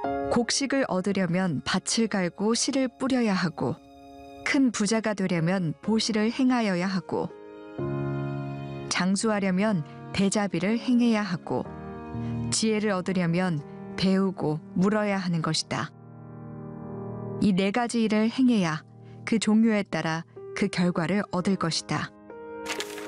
곡식을 얻으려면 밭을 갈고 씨를 뿌려야 하고, 큰 부자가 되려면 보시를 행하여야 하고, 장수하려면 대자비를 행해야 하고, 지혜를 얻으려면 배우고 물어야 하는 것이다. 이 네 가지 일을 행해야 그 종류에 따라 그 결과를 얻을 것이다.